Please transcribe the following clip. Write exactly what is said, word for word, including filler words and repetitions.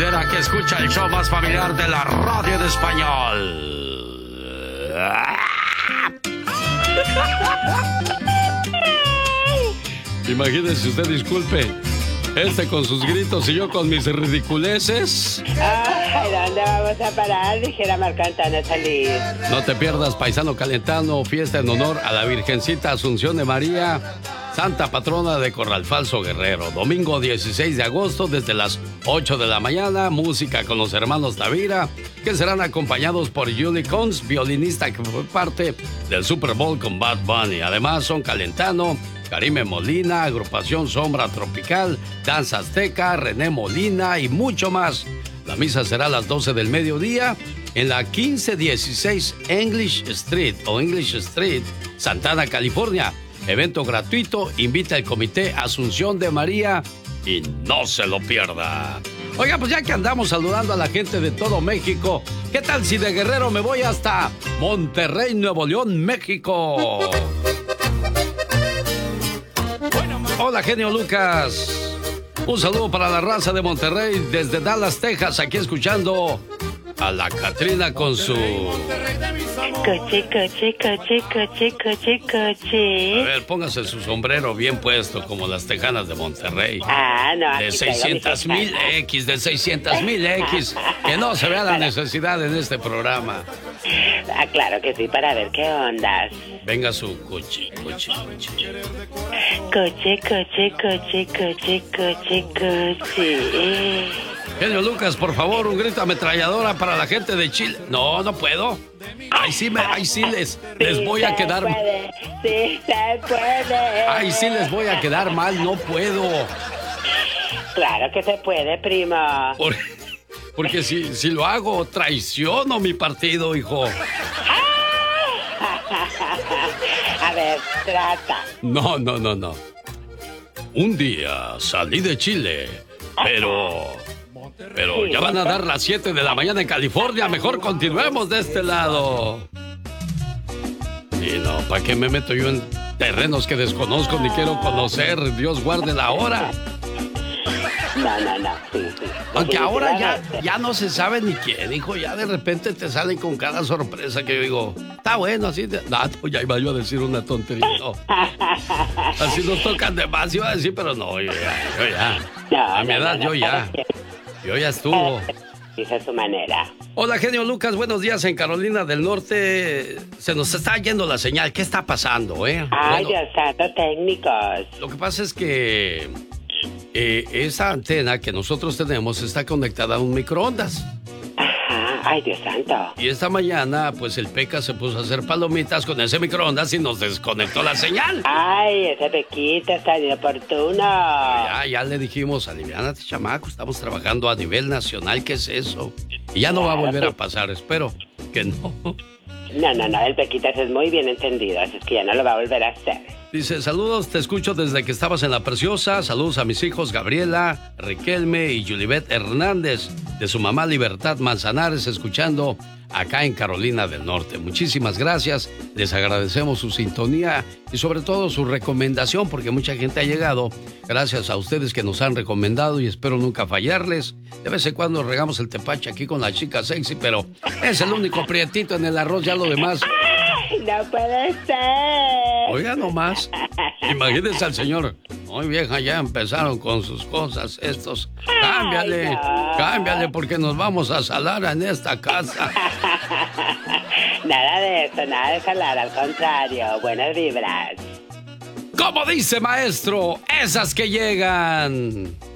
sonidera que escucha el show más familiar de la radio en español. Imagínese usted, disculpe, este con sus gritos y yo con mis ridiculeces. Ay, ¿dónde vamos a parar? Dijera Marco Antonio Solís. No te pierdas Paisano Calentano, fiesta en honor a la Virgencita Asunción de María, Santa Patrona de Corral Falso Guerrero. Domingo dieciséis de agosto desde las ocho de la mañana. Música con los hermanos Tavira, que serán acompañados por Julie Cons, violinista que fue parte del Super Bowl con Bad Bunny. Además son Calentano, Karime Molina, Agrupación Sombra Tropical, Danza Azteca, René Molina y mucho más. La misa será a las doce del mediodía en la quince dieciséis English Street o English Street, Santana, California. Evento gratuito, invita el Comité Asunción de María y no se lo pierda. Oiga, pues ya que andamos saludando a la gente de todo México, ¿qué tal si de Guerrero me voy hasta Monterrey, Nuevo León, México? Hola, genio Lucas. Un saludo para la raza de Monterrey desde Dallas, Texas, aquí escuchando a la Catrina con su... Coche, coche, coche, coche, coche, coche. A ver, póngase su sombrero bien puesto como las tejanas de Monterrey. Ah, no. De seiscientos mil X, de seiscientos mil X. Que no se vea la necesidad en este programa. Ah, claro que sí, para ver qué ondas. Venga su coche, coche, coche. Coche, coche, coche, coche, coche, coche. Genio Lucas, por favor, un grito ametralladora para la gente de Chile. No, no puedo. Ahí sí, me, ahí sí les, les Sí voy a se quedar... puede, sí se puede. Ahí sí les voy a quedar mal, no puedo. Claro que se puede, primo. Por- porque si, si lo hago, traiciono mi partido, hijo. A ver, trata. No, no, no, no. Un día salí de Chile, pero... Pero ya van a dar las siete de la mañana en California. Mejor continuemos de este lado. Y no, ¿para qué me meto yo en terrenos que desconozco ni quiero conocer? Dios guarde la hora. No, no, no, sí, sí. Aunque ahora ya, ya no se sabe ni quién, hijo. Ya de repente te salen con cada sorpresa que yo digo, está bueno, así. De... No, ya iba yo a decir una tontería. No. Así nos tocan de más, iba a decir, pero no, yo ya, yo ya. No, A mi no, edad, no, yo no, ya. Yo ya estuvo. Dice su manera. Hola, genio Lucas, buenos días. En Carolina del Norte se nos está yendo la señal. ¿Qué está pasando, eh? Ay, Bueno, Dios santo, técnicos. lo que pasa es que eh, esa antena que nosotros tenemos está conectada a un microondas. Ajá, ay, Dios santo. Y esta mañana, pues el Peca se puso a hacer palomitas con ese microondas y nos desconectó la señal. Ay, ese pequito está inoportuno. Ya, ya le dijimos, aliviánate, chamaco, estamos trabajando a nivel nacional, ¿qué es eso? Y ya no va a volver a pasar, espero que no. No, no, no, el Pequitas es muy bien entendido, así es que ya no lo va a volver a hacer. Dice, saludos, te escucho desde que estabas en La Preciosa. Saludos a mis hijos Gabriela, Riquelme y Julibet Hernández, de su mamá Libertad Manzanares, escuchando acá en Carolina del Norte. Muchísimas gracias, les agradecemos su sintonía y sobre todo su recomendación, porque mucha gente ha llegado gracias a ustedes que nos han recomendado y espero nunca fallarles. De vez en cuando regamos el tepache aquí con la chica sexy, pero es el único prietito en el arroz, ya lo demás... No puede ser. Oiga nomás, imagínense al señor. Muy vieja, ya empezaron con sus cosas estos. Cámbiale, Ay, no. cámbiale porque nos vamos a salar en esta casa. Nada de eso, nada de salar, al contrario, buenas vibras. Como dice maestro, esas que llegan.